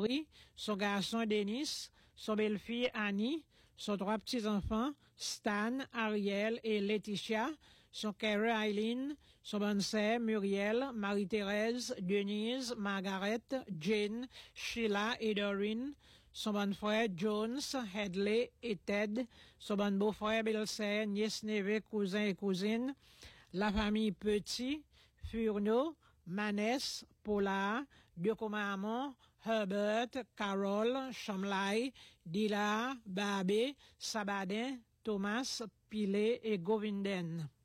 Henry, son garçon Denis, son belle-fille Annie, son 3 petits-enfants, Stan, Ariel et Laetitia, son Kara Eileen, son bonne sœur Muriel, Marie-Thérèse, Denise, Margaret, Jane, Sheila et Doreen, son bon frère Jones, Headley et Ted, son bon beau-frère, belle-sœur, nièce, neveu, cousin et cousine, la famille Petit, Furneaux, Manès, Paula, Diocomamon, Herbert, Carol, Chamlay, Dila, Babé, Sabadin, Thomas, Pilet et Govinden.